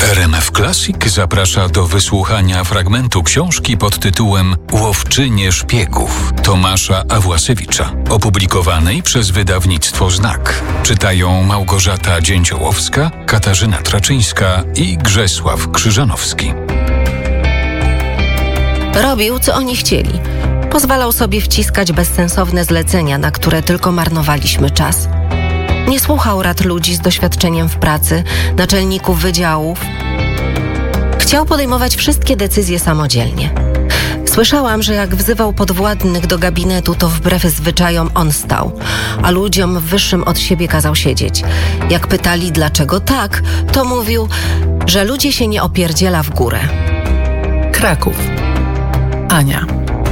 RMF Classic zaprasza do wysłuchania fragmentu książki pod tytułem Łowczynie szpiegów Tomasza Awłasiewicza, opublikowanej przez wydawnictwo Znak. Czytają Małgorzata Dzięciołowska, Katarzyna Traczyńska i Grzesław Krzyżanowski. Robił, co oni chcieli. Pozwalał sobie wciskać bezsensowne zlecenia, na które tylko marnowaliśmy czas. Nie słuchał rad ludzi z doświadczeniem w pracy, naczelników wydziałów. Chciał podejmować wszystkie decyzje samodzielnie. Słyszałam, że jak wzywał podwładnych do gabinetu, to wbrew zwyczajom on stał, a ludziom wyższym od siebie kazał siedzieć. Jak pytali, dlaczego tak, to mówił, że ludzie się nie opierdziela w górę. Kraków. Ania.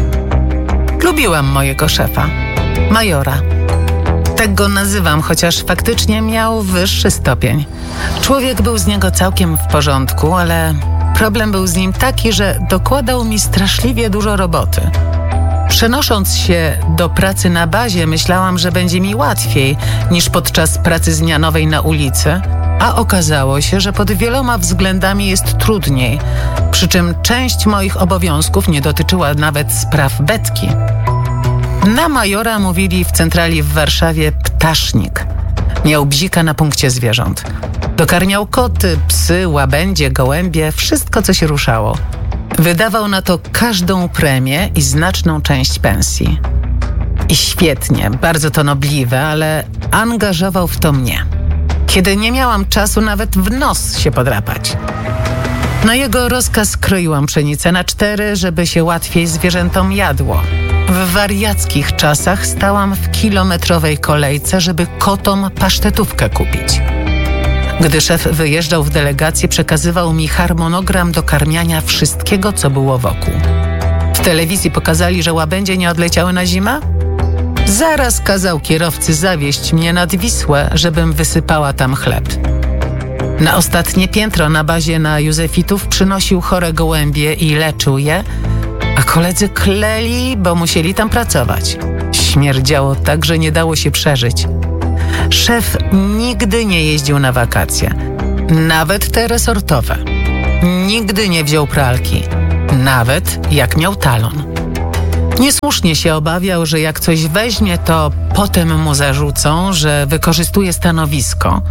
Lubiłam mojego szefa, majora. Tak go nazywam, chociaż faktycznie miał wyższy stopień. Człowiek był z niego całkiem w porządku, ale problem był z nim taki, że dokładał mi straszliwie dużo roboty. Przenosząc się do pracy na bazie, myślałam, że będzie mi łatwiej niż podczas pracy zmianowej na ulicy, a okazało się, że pod wieloma względami jest trudniej, przy czym część moich obowiązków nie dotyczyła nawet spraw Betki. Na majora mówili w centrali w Warszawie ptasznik. Miał bzika na punkcie zwierząt. Dokarmiał koty, psy, łabędzie, gołębie, wszystko co się ruszało. Wydawał na to każdą premię i znaczną część pensji. I świetnie, bardzo to nobliwe, ale angażował w to mnie. Kiedy nie miałam czasu nawet w nos się podrapać. Na jego rozkaz kroiłam pszenicę na 4, żeby się łatwiej zwierzętom jadło. W wariackich czasach stałam w kilometrowej kolejce, żeby kotom pasztetówkę kupić. Gdy szef wyjeżdżał w delegację, przekazywał mi harmonogram dokarmiania wszystkiego, co było wokół. W telewizji pokazali, że łabędzie nie odleciały na zimę? Zaraz kazał kierowcy zawieźć mnie nad Wisłę, żebym wysypała tam chleb. Na ostatnie piętro na bazie na Józefitów przynosił chore gołębie i leczył je, a koledzy kleli, bo musieli tam pracować. Śmierdziało tak, że nie dało się przeżyć. Szef nigdy nie jeździł na wakacje, nawet te resortowe. Nigdy nie wziął pralki, nawet jak miał talon. Niesłusznie się obawiał, że jak coś weźmie, to potem mu zarzucą, że wykorzystuje stanowisko.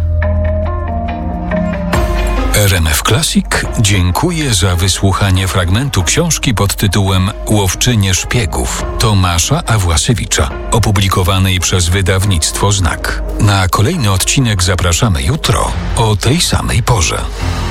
RMF Classic dziękuję za wysłuchanie fragmentu książki pod tytułem Łowczynie szpiegów Tomasza Awłasiewicza, opublikowanej przez wydawnictwo Znak. Na kolejny odcinek zapraszamy jutro o tej samej porze.